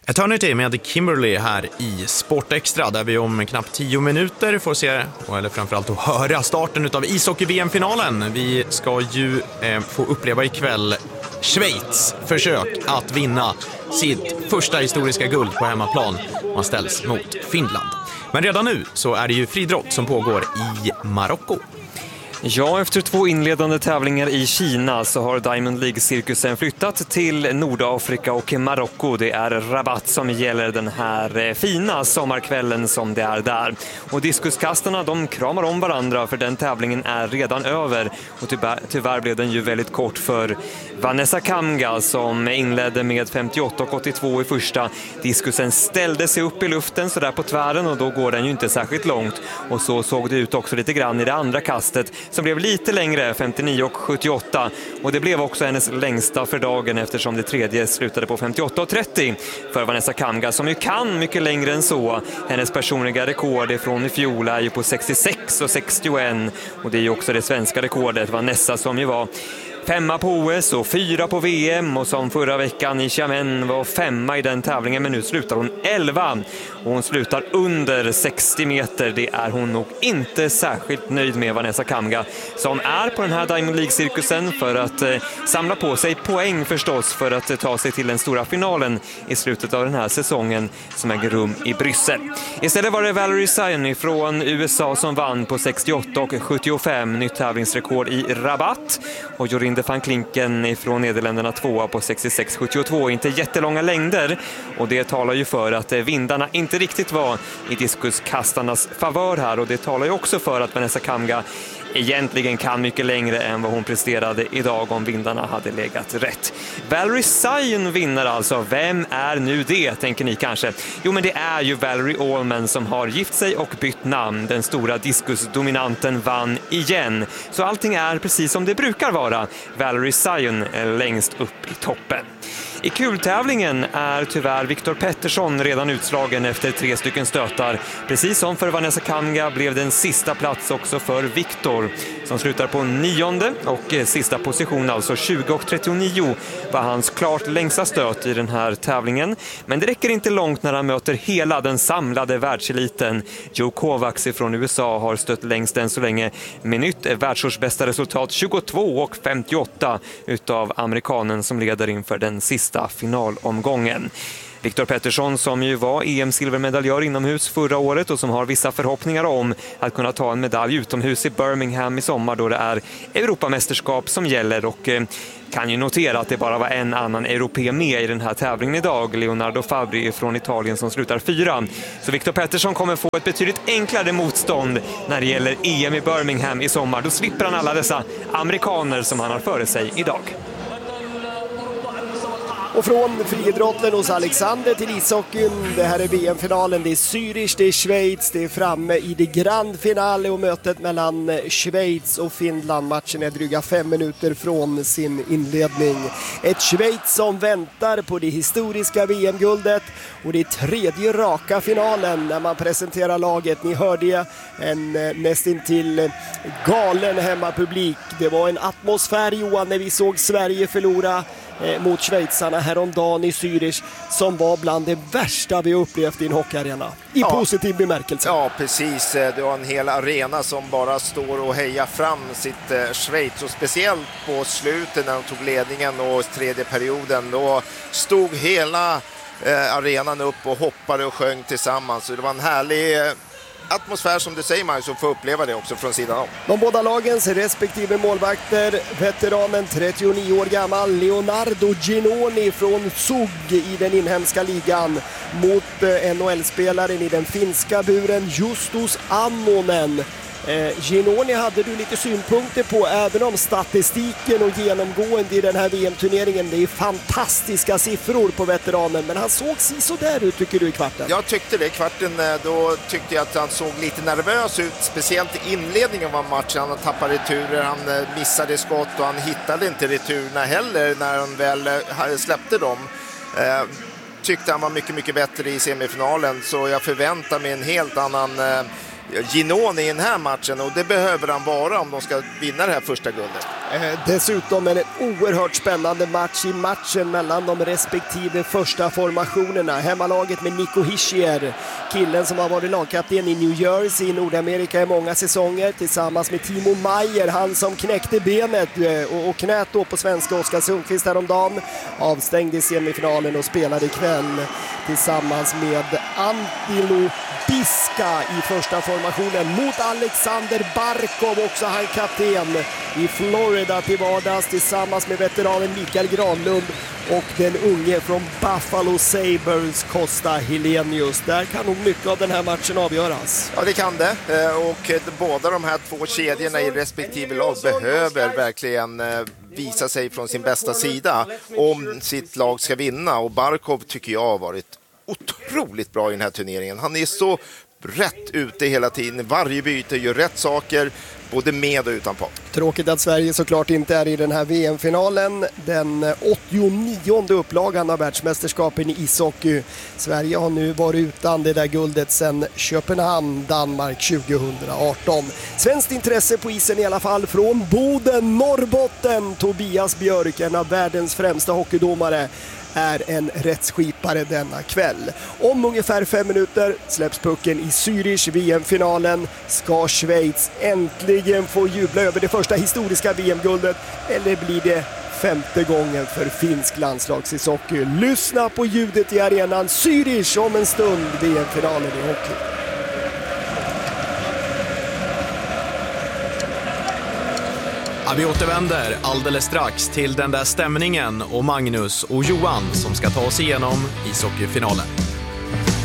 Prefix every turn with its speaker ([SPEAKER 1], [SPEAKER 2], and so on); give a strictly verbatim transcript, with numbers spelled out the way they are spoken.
[SPEAKER 1] Eternity med Kimberly här i Sportextra, där vi om knappt tio minuter får se, eller framförallt att höra starten av ishockey-V M-finalen. Vi ska ju eh, få uppleva ikväll Schweiz försök att vinna sitt första historiska guld på hemmaplan. Man ställs mot Finland. Men redan nu så är det ju friidrott som pågår i Marocko.
[SPEAKER 2] Ja, efter två inledande tävlingar i Kina så har Diamond League-cirkusen flyttat till Nordafrika och Marocko. Det är Rabat som gäller den här fina sommarkvällen som det är där. Och diskuskastarna, de kramar om varandra för den tävlingen är redan över. Och tyvärr, tyvärr blev den ju väldigt kort för Vanessa Kamga som inledde med femtioåtta och åttiotvå i första. Diskusen ställde sig upp i luften så där på tvären och då går den ju inte särskilt långt. Och så såg det ut också lite grann i det andra kastet som blev lite längre, femtionio och sjuttioåtta. Och det blev också hennes längsta för dagen eftersom det tredje slutade på femtioåtta och trettio för Vanessa Kamga som ju kan mycket längre än så. Hennes personliga rekord från i fjol är ju på sextiosex och sextioett och det är ju också det svenska rekordet. Vanessa som ju var femma på O S och fyra på V M och som förra veckan i Xiamen var femma i den tävlingen, men nu slutar hon elva och hon slutar under sextio meter. Det är hon nog inte särskilt nöjd med, Vanessa Kamga, som är på den här Diamond League-cirkusen för att eh, samla på sig poäng förstås för att eh, ta sig till den stora finalen i slutet av den här säsongen som äger rum i Bryssel. Istället var det Valerie Sion från U S A som vann på sextioåtta och sjuttiofem, nytt tävlingsrekord i Rabat, och Jorinde van Klinken från Nederländerna tvåa på sextiosex sjuttiotvå. Inte jättelånga längder och det talar ju för att vindarna inte riktigt var i diskuskastarnas favör här, och det talar ju också för att Vanessa Kamga egentligen kan mycket längre än vad hon presterade idag om vindarna hade legat rätt. Valerie Sion vinner alltså. Vem är nu det, tänker ni kanske? Jo, men det är ju Valerie Allman som har gift sig och bytt namn. Den stora diskusdominanten vann igen. Så allting är precis som det brukar vara. Valerie Sion är längst upp i toppen. I kultävlingen är tyvärr Viktor Pettersson redan utslagen efter tre stycken stötar. Precis som för Vanessa Kamga blev det en sista plats också för Viktor som slutar på nionde och sista position, alltså tjugo och trettionio, var hans klart längsta stöt i den här tävlingen. Men det räcker inte långt när han möter hela den samlade världseliten. Joe Kovacs från U S A har stött längst än så länge med nytt världsårsbästa resultat tjugotvå och femtioåtta utav amerikanen som leder inför den sista finalomgången. Viktor Pettersson, som ju var E M-silvermedaljör inomhus förra året och som har vissa förhoppningar om att kunna ta en medalj utomhus i Birmingham i sommar då det är Europamästerskap som gäller, och eh, kan ju notera att det bara var en annan europé med i den här tävlingen idag, Leonardo Fabri från Italien, som slutar fyra. Så Viktor Pettersson kommer få ett betydligt enklare motstånd när det gäller E M i Birmingham i sommar. Då slipper han alla dessa amerikaner som han har före sig idag.
[SPEAKER 3] Och från friidrotten hos Alexander till ishockeyn. Det här är V M-finalen. Det är Zürich, det är Schweiz. Det är framme i det grand finale och mötet mellan Schweiz och Finland. Matchen är dryga fem minuter från sin inledning. Ett Schweiz som väntar på det historiska V M-guldet. Och det är tredje raka finalen när man presenterar laget. Ni hörde en nästintill galen hemmapublik. Det var en atmosfär, Johan, när vi såg Sverige förlora mot schweizarna häromdagen i Zürich, som var bland det värsta vi upplevt i en hockeyarena. I ja. positiv bemärkelse.
[SPEAKER 4] Ja, precis. Det var en hel arena som bara står och hejar fram sitt eh, Schweiz. Och speciellt på slutet när de tog ledningen och tredje perioden, då stod hela eh, arenan upp och hoppade och sjöng tillsammans. Så det var en härlig eh, atmosfär, som du säger, man, så får uppleva det också från sidan om.
[SPEAKER 3] De båda lagens respektive målvakter, veteranen trettionio år gammal Leonardo Ginoni från Zug i den inhemska ligan mot N H L-spelaren i den finska buren Justus Ammonen. Eh, Ginoni hade du lite synpunkter på, även om statistiken och genomgående i den här V M-turneringen, det är fantastiska siffror på veteranen, men han såg sig så där ut, tycker du, i kvarten?
[SPEAKER 4] Jag tyckte det, i kvarten då tyckte jag att han såg lite nervös ut, speciellt i inledningen av matchen. Han tappade returer, han missade skott och han hittade inte returerna heller när han väl släppte dem. Eh, tyckte han var mycket, mycket bättre i semifinalen, så jag förväntar mig en helt annan eh, Ginon i den här matchen, och det behöver han vara om de ska vinna det här första guldet.
[SPEAKER 3] Eh, dessutom en oerhört spännande match i matchen mellan de respektive första formationerna. Hemmalaget med Nico Hischier, killen som har varit lagkapten i New Jersey i Nordamerika i många säsonger, tillsammans med Timo Meier, han som knäckte benet eh, och, och knät då på svenska Oskar Sundqvist häromdagen, avstängd i semifinalen och spelade ikväll tillsammans med Antilo Biska i första formationen mot Alexander Barkov, också han kapten i Florida till vardags, tillsammans med veteranen Mikael Granlund och den unge från Buffalo Sabres Costa Helenius. Där kan nog mycket av den här matchen avgöras.
[SPEAKER 4] Ja, det kan det. Och båda de här två kedjorna i respektive lag behöver verkligen visa sig från sin bästa sida om sitt lag ska vinna. Och Barkov tycker jag har varit otroligt bra i den här turneringen. Han är så rätt ute hela tiden. Varje byte gör rätt saker, både med och utanpå.
[SPEAKER 3] Tråkigt att Sverige såklart inte är i den här V M-finalen. Den åttionionde upplagan av världsmästerskapen i ishockey. Sverige har nu varit utan det där guldet sedan Köpenhamn, Danmark tjugohundraarton. Svenskt intresse på isen i alla fall från Boden, Norrbotten. Tobias Björk, en av världens främsta hockeydomare, är en rättsskipare denna kväll. Om ungefär fem minuter släpps pucken i Zürich. V M-finalen. Ska Schweiz äntligen få jubla över det första historiska V M-guldet, eller blir det femte gången för finsk landslagsishockey? Lyssna på ljudet i arenan Zürich om en stund. V M-finalen i hockey.
[SPEAKER 1] Ja, vi återvänder alldeles strax till den där stämningen och Magnus och Johan som ska ta oss igenom ishockeyfinalen.